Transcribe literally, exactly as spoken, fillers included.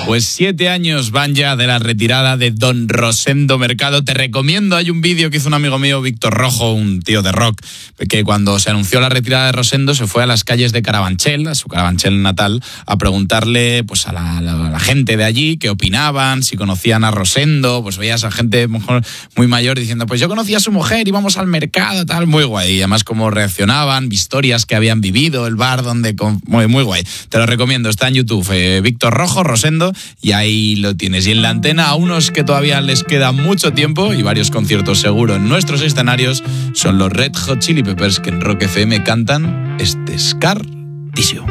Pues siete años van ya de la retirada de don Rosendo Mercado. Te recomiendo, hay un vídeo que hizo un amigo mío, Víctor Rojo, un tío de rock, que cuando se anunció la retirada de Rosendo se fue a las calles de Carabanchel, a su Carabanchel natal, a preguntarle pues a la, la, la gente de allí qué opinaban, si conocían a Rosendo. Pues veías a gente muy mayor diciendo, pues yo conocía a su mujer, íbamos al mercado, tal, muy guay. Y además cómo reaccionaban, historias que habían vivido, el bar donde... Muy, muy guay. Te lo recomiendo, está en YouTube, eh, Víctor Rojo, Rosendo, y ahí lo tienes. Y en la antena, a unos que todavía les queda mucho tiempo y varios conciertos seguro en nuestros escenarios, son los Red Hot Chili Peppers, que en Rock F M cantan este Scar Tissue.